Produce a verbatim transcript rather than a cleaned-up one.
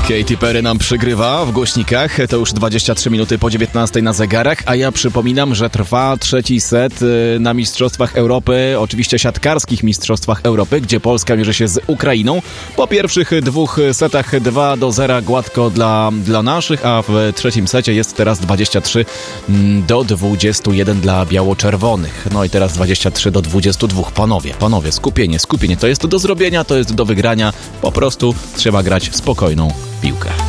Katy Perry nam przygrywa w głośnikach, to już dwadzieścia trzy minuty po dziewiętnastej na zegarach, a ja przypominam, że trwa trzeci set na Mistrzostwach Europy, oczywiście siatkarskich Mistrzostwach Europy, gdzie Polska mierzy się z Ukrainą. Po pierwszych dwóch setach dwa do zera gładko dla, dla naszych, a w trzecim secie jest teraz dwadzieścia trzy do dwudziestu jeden dla biało-czerwonych. No i teraz dwadzieścia trzy do dwudziestu dwóch. Panowie, panowie, skupienie, skupienie, to jest do zrobienia, to jest do wygrania, po prostu trzeba grać spokojną piłkę.